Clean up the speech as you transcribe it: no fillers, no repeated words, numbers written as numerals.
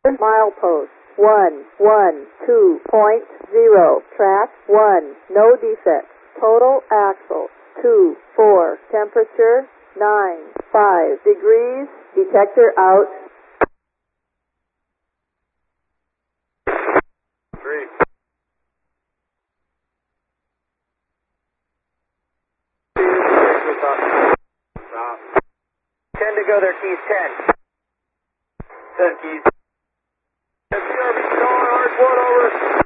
Milepost 112.0. Track 1. No defects. Total axle 2-4. Temperature 9-5 degrees. Detector out. 3. Stop. 10 to go there, keys 10. 10 keys. CRB calling, hard 1 over.